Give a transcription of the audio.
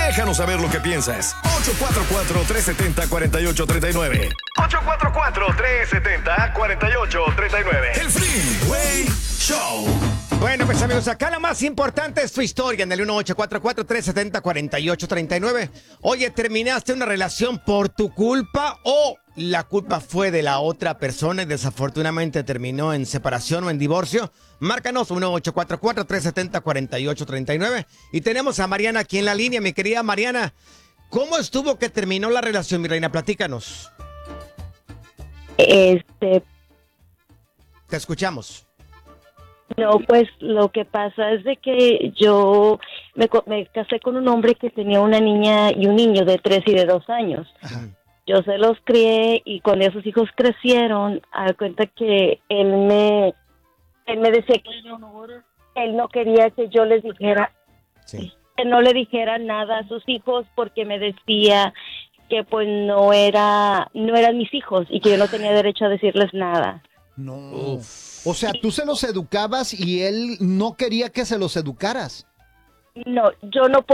Déjanos saber lo que piensas. 844-370-4839. 844-370-4839. El Freeway Show. Bueno, pues amigos, acá lo más importante es tu historia en el 1844-370-4839. Oye, ¿terminaste una relación por tu culpa o la culpa fue de la otra persona y desafortunadamente terminó en separación o en divorcio? Márcanos 1844-370-4839. Y tenemos a Mariana aquí en la línea, mi querida Mariana. ¿Cómo estuvo que terminó la relación, mi reina? Platícanos. Te escuchamos. No, pues lo que pasa es de que yo me casé con un hombre que tenía una niña y un niño de 3 y de 2 años. Ajá. Yo se los crié y cuando esos hijos crecieron, a cuenta que él me decía que él no quería que yo les dijera, que no le dijera nada a sus hijos porque me decía que pues no eran mis hijos y que yo no tenía derecho a decirles nada. No. O sea, tú se los educabas y él no quería que se los educaras. No, yo no